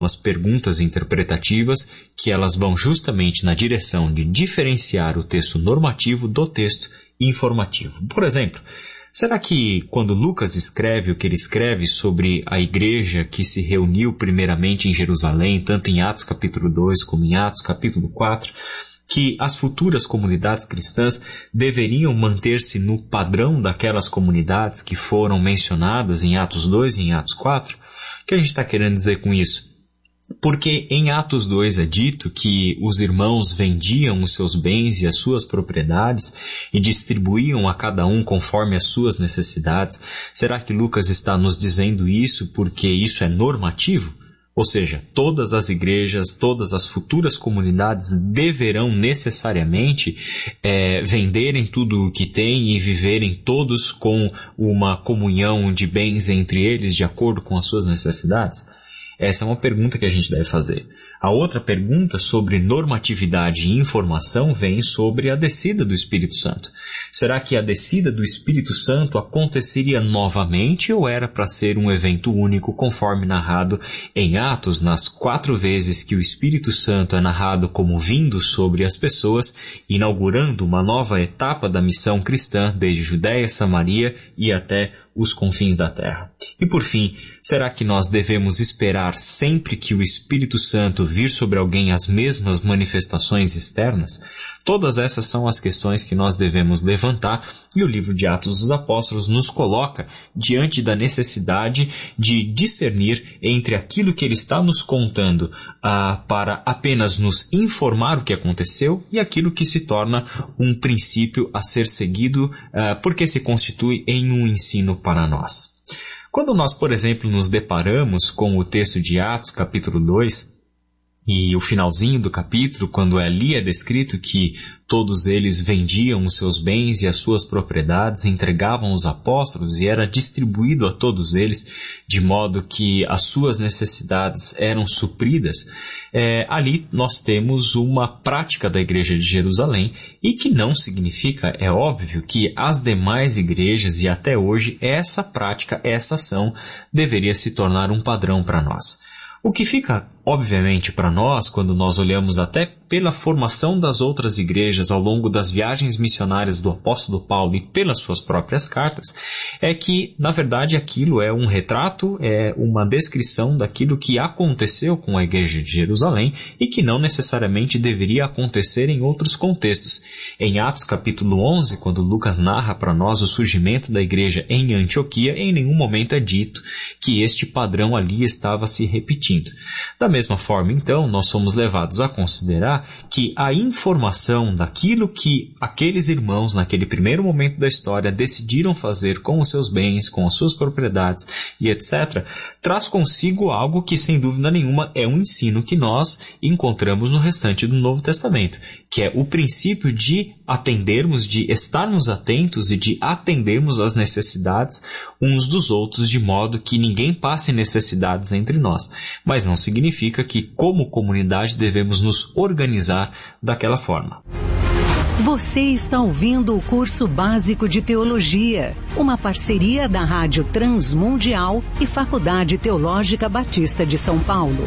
umas perguntas interpretativas que elas vão justamente na direção de diferenciar o texto normativo do texto informativo. Por exemplo, será que quando Lucas escreve o que ele escreve sobre a igreja que se reuniu primeiramente em Jerusalém, tanto em Atos capítulo 2 como em Atos capítulo 4, que as futuras comunidades cristãs deveriam manter-se no padrão daquelas comunidades que foram mencionadas em Atos 2 e em Atos 4? O que a gente está querendo dizer com isso? Porque em Atos 2 é dito que os irmãos vendiam os seus bens e as suas propriedades e distribuíam a cada um conforme as suas necessidades. Será que Lucas está nos dizendo isso porque isso é normativo? Ou seja, todas as igrejas, todas as futuras comunidades deverão necessariamente venderem tudo o que têm e viverem todos com uma comunhão de bens entre eles de acordo com as suas necessidades? Essa é uma pergunta que a gente deve fazer. A outra pergunta sobre normatividade e informação vem sobre a descida do Espírito Santo. Será que a descida do Espírito Santo aconteceria novamente ou era para ser um evento único, conforme narrado em Atos, nas 4 vezes que o Espírito Santo é narrado como vindo sobre as pessoas, inaugurando uma nova etapa da missão cristã desde Judéia, Samaria e até os confins da terra? E por fim, será que nós devemos esperar sempre que o Espírito Santo vir sobre alguém as mesmas manifestações externas? Todas essas são as questões que nós devemos levantar e o livro de Atos dos Apóstolos nos coloca diante da necessidade de discernir entre aquilo que ele está nos contando para apenas nos informar o que aconteceu e aquilo que se torna um princípio a ser seguido porque se constitui em um ensino para nós. Quando nós, por exemplo, nos deparamos com o texto de Atos, capítulo 2, e o finalzinho do capítulo, quando ali é descrito que todos eles vendiam os seus bens e as suas propriedades, entregavam os apóstolos e era distribuído a todos eles, de modo que as suas necessidades eram supridas, ali nós temos uma prática da igreja de Jerusalém e que não significa, é óbvio, que as demais igrejas e até hoje essa prática, essa ação deveria se tornar um padrão para nós. O que fica, obviamente, para nós, quando nós olhamos até pela formação das outras igrejas ao longo das viagens missionárias do apóstolo Paulo e pelas suas próprias cartas, é que, na verdade, aquilo é um retrato, é uma descrição daquilo que aconteceu com a igreja de Jerusalém e que não necessariamente deveria acontecer em outros contextos. Em Atos capítulo 11, quando Lucas narra para nós o surgimento da igreja em Antioquia, em nenhum momento é dito que este padrão ali estava se repetindo. Da mesma forma, então, nós somos levados a considerar que a informação daquilo que aqueles irmãos, naquele primeiro momento da história, decidiram fazer com os seus bens, com as suas propriedades e etc., traz consigo algo que, sem dúvida nenhuma, é um ensino que nós encontramos no restante do Novo Testamento, que é o princípio de atendermos, de estarmos atentos e de atendermos às necessidades uns dos outros, de modo que ninguém passe necessidades entre nós. Mas não significa que, como comunidade, devemos nos organizar daquela forma. Você está ouvindo o curso básico de teologia, uma parceria da Rádio Transmundial e Faculdade Teológica Batista de São Paulo.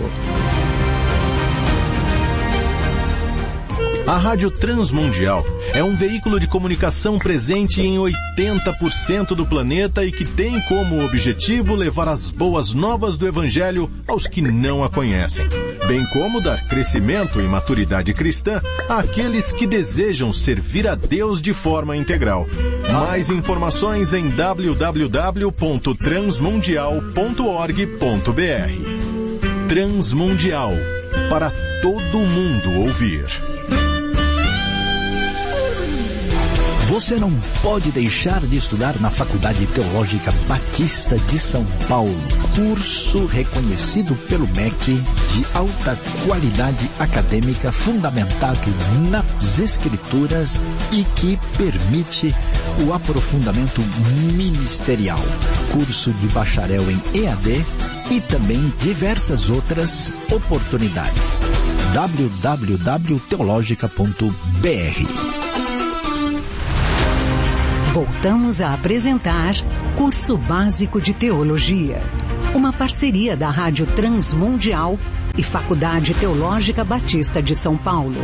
A Rádio Transmundial é um veículo de comunicação presente em 80% do planeta e que tem como objetivo levar as boas novas do Evangelho aos que não a conhecem, bem como dar crescimento e maturidade cristã àqueles que desejam servir a Deus de forma integral. Mais informações em www.transmundial.org.br. Transmundial, para todo mundo ouvir. Você não pode deixar de estudar na Faculdade Teológica Batista de São Paulo. Curso reconhecido pelo MEC de alta qualidade acadêmica fundamentado nas Escrituras e que permite o aprofundamento ministerial. Curso de bacharel em EAD e também diversas outras oportunidades. www.teologica.br. Voltamos a apresentar Curso Básico de Teologia. uma parceria da Rádio Transmundial e Faculdade Teológica Batista de São Paulo.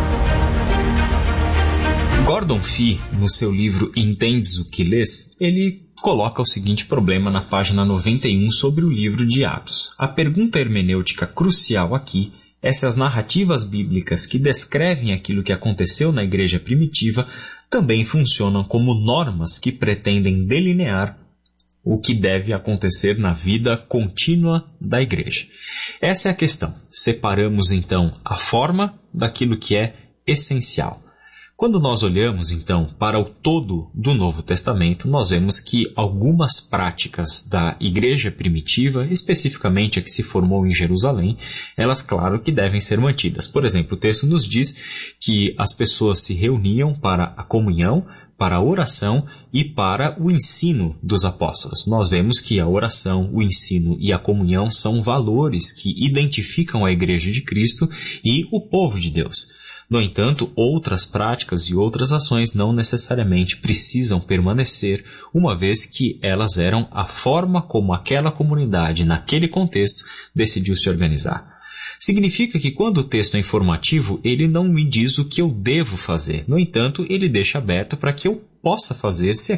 Gordon Fee, no seu livro Entendes o que Lês, ele coloca o seguinte problema na página 91 sobre o livro de Atos. A pergunta hermenêutica crucial aqui é se as narrativas bíblicas que descrevem aquilo que aconteceu na igreja primitiva também funcionam como normas que pretendem delinear o que deve acontecer na vida contínua da igreja. Essa é a questão. Separamos então a forma daquilo que é essencial. Quando nós olhamos, então, para o todo do Novo Testamento, nós vemos que algumas práticas da igreja primitiva, especificamente a que se formou em Jerusalém, elas, claro, que devem ser mantidas. Por exemplo, o texto nos diz que as pessoas se reuniam para a comunhão, para a oração e para o ensino dos apóstolos. Nós vemos que a oração, o ensino e a comunhão são valores que identificam a igreja de Cristo e o povo de Deus. No entanto, outras práticas e outras ações não necessariamente precisam permanecer, uma vez que elas eram a forma como aquela comunidade, naquele contexto, decidiu se organizar. Significa que quando o texto é informativo, ele não me diz o que eu devo fazer. No entanto, ele deixa aberto para que eu possa fazer se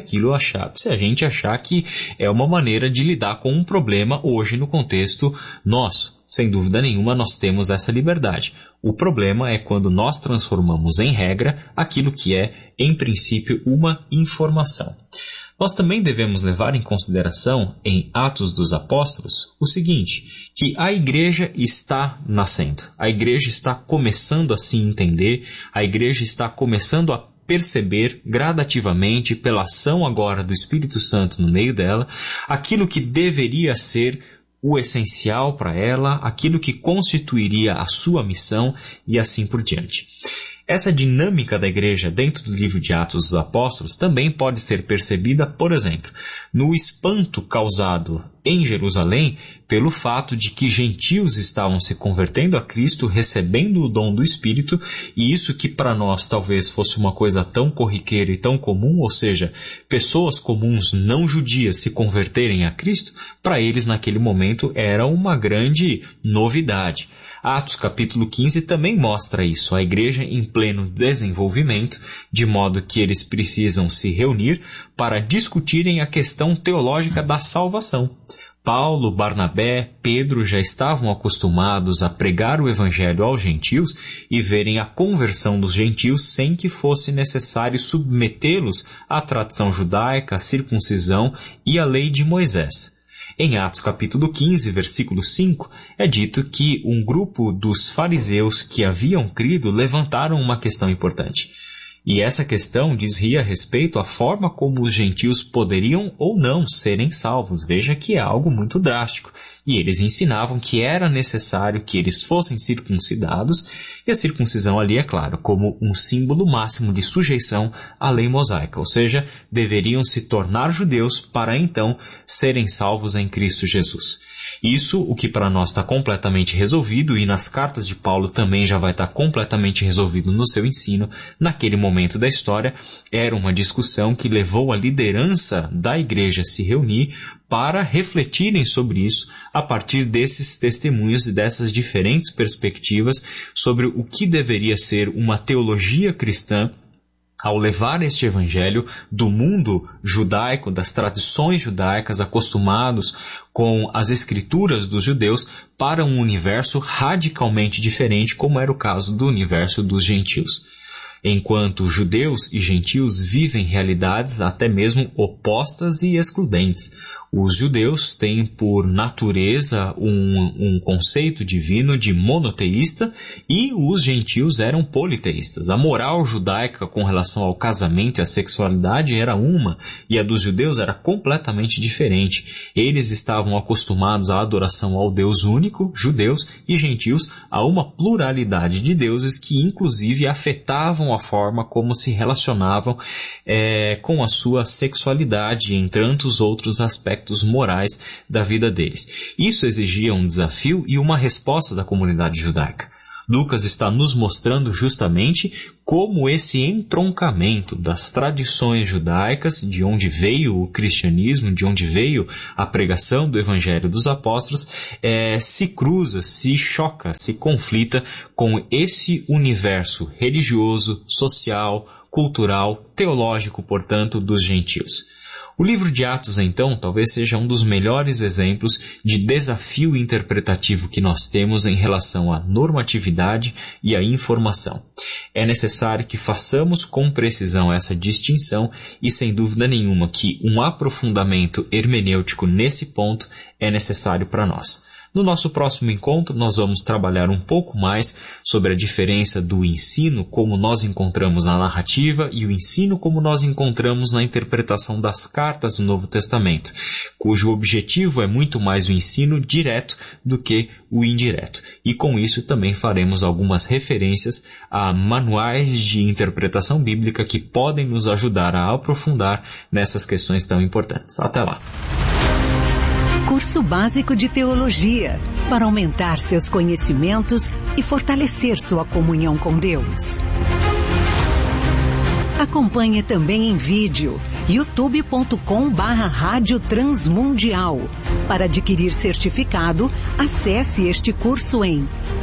a gente achar que é uma maneira de lidar com um problema hoje no contexto nosso. Sem dúvida nenhuma, nós temos essa liberdade. O problema é quando nós transformamos em regra aquilo que é, em princípio, uma informação. Nós também devemos levar em consideração, em Atos dos Apóstolos, o seguinte, que a igreja está nascendo, a igreja está começando a se entender, a igreja está começando a perceber gradativamente, pela ação agora do Espírito Santo no meio dela, aquilo que deveria ser o essencial para ela, aquilo que constituiria a sua missão e assim por diante. Essa dinâmica da igreja dentro do livro de Atos dos Apóstolos também pode ser percebida, por exemplo, no espanto causado em Jerusalém pelo fato de que gentios estavam se convertendo a Cristo, recebendo o dom do Espírito, e isso que para nós talvez fosse uma coisa tão corriqueira e tão comum, ou seja, pessoas comuns não judias se converterem a Cristo, para eles naquele momento era uma grande novidade. Atos capítulo 15 também mostra isso, a igreja em pleno desenvolvimento, de modo que eles precisam se reunir para discutirem a questão teológica da salvação. Paulo, Barnabé, Pedro já estavam acostumados a pregar o evangelho aos gentios e verem a conversão dos gentios sem que fosse necessário submetê-los à tradição judaica, à circuncisão e à lei de Moisés. Em Atos capítulo 15, versículo 5, é dito que um grupo dos fariseus que haviam crido levantaram uma questão importante. E essa questão dizia respeito à forma como os gentios poderiam ou não serem salvos. Veja que é algo muito drástico. E eles ensinavam que era necessário que eles fossem circuncidados, e a circuncisão ali, é claro, como um símbolo máximo de sujeição à lei mosaica, ou seja, deveriam se tornar judeus para então serem salvos em Cristo Jesus. Isso, o que para nós está completamente resolvido, e nas cartas de Paulo também já vai estar completamente resolvido no seu ensino, naquele momento da história, era uma discussão que levou a liderança da igreja a se reunir para refletirem sobre isso a partir desses testemunhos e dessas diferentes perspectivas sobre o que deveria ser uma teologia cristã ao levar este evangelho do mundo judaico, das tradições judaicas, acostumados com as escrituras dos judeus, para um universo radicalmente diferente, como era o caso do universo dos gentios. Enquanto judeus e gentios vivem realidades até mesmo opostas e excludentes. Os judeus têm por natureza um conceito divino de monoteísta e os gentios eram politeístas. A moral judaica com relação ao casamento e à sexualidade era uma e a dos judeus era completamente diferente. Eles estavam acostumados à adoração ao Deus único, judeus e gentios, a uma pluralidade de deuses que inclusive afetavam a forma como se relacionavam com a sua sexualidade, entre tantos outros aspectos morais da vida deles. Isso exigia um desafio e uma resposta da comunidade judaica. Lucas está nos mostrando justamente como esse entroncamento das tradições judaicas, de onde veio o cristianismo, de onde veio a pregação do Evangelho dos Apóstolos, se cruza, se choca, se conflita com esse universo religioso, social, cultural, teológico, portanto, dos gentios. O livro de Atos, então, talvez seja um dos melhores exemplos de desafio interpretativo que nós temos em relação à normatividade e à informação. É necessário que façamos com precisão essa distinção e, sem dúvida nenhuma, que um aprofundamento hermenêutico nesse ponto é necessário para nós. No nosso próximo encontro, nós vamos trabalhar um pouco mais sobre a diferença do ensino como nós encontramos na narrativa e o ensino como nós encontramos na interpretação das cartas do Novo Testamento, cujo objetivo é muito mais o ensino direto do que o indireto. E com isso também faremos algumas referências a manuais de interpretação bíblica que podem nos ajudar a aprofundar nessas questões tão importantes. Até lá! Curso Básico de Teologia, para aumentar seus conhecimentos e fortalecer sua comunhão com Deus. Acompanhe também em vídeo, youtube.com/Rádio Transmundial. Para adquirir certificado, acesse este curso em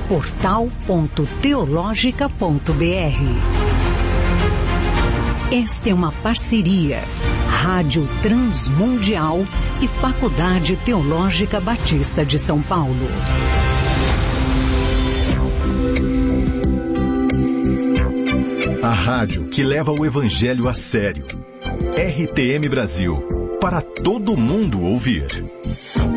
portal.teologica.br. Esta é uma parceria Rádio Transmundial e Faculdade Teológica Batista de São Paulo. A rádio que leva o Evangelho a sério. RTM Brasil, para todo mundo ouvir.